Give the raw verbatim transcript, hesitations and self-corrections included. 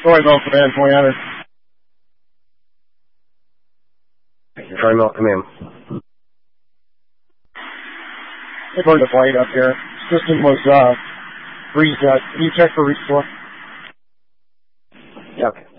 Troy Mill, command twenty hundred. Troy Mill, come in. I burned the blade up here. System was, uh, reset. Can you check for restore? Yeah, okay.